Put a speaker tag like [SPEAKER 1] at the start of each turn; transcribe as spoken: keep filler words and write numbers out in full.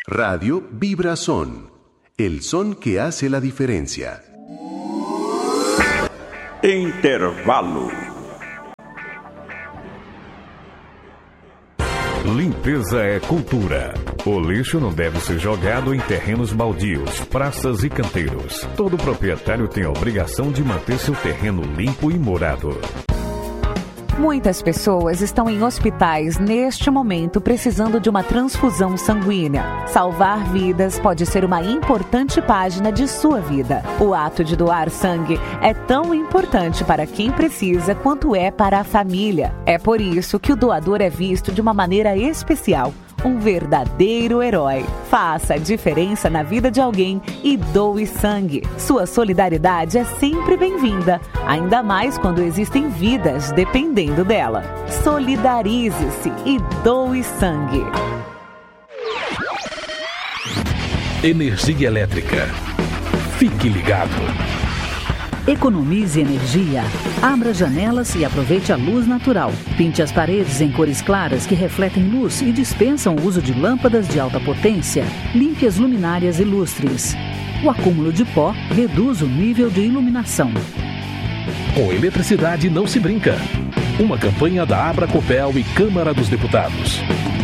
[SPEAKER 1] Radio Vibrason, el son que hace la diferencia.
[SPEAKER 2] Intervalo.
[SPEAKER 3] Limpeza é cultura. O lixo não deve ser jogado em terrenos baldios, praças e canteiros. Todo proprietário tem a obrigação de manter seu terreno limpo e morado.
[SPEAKER 4] Muitas pessoas estão em hospitais neste momento precisando de uma transfusão sanguínea. Salvar vidas pode ser uma importante página de sua vida. O ato de doar sangue é tão importante para quem precisa quanto é para a família. É por isso que o doador é visto de uma maneira especial. Um verdadeiro herói. Faça a diferença na vida de alguém e doe sangue. Sua solidariedade é sempre bem-vinda, ainda mais quando existem vidas dependendo dela. Solidarize-se e doe sangue.
[SPEAKER 5] Energia elétrica. Fique ligado.
[SPEAKER 6] Economize energia. Abra janelas e aproveite a luz natural. Pinte as paredes em cores claras que refletem luz e dispensam o uso de lâmpadas de alta potência. Limpe as luminárias e lustres. O acúmulo de pó reduz o nível de iluminação.
[SPEAKER 5] Com eletricidade não se brinca. Uma campanha da Abracopel e Câmara dos Deputados.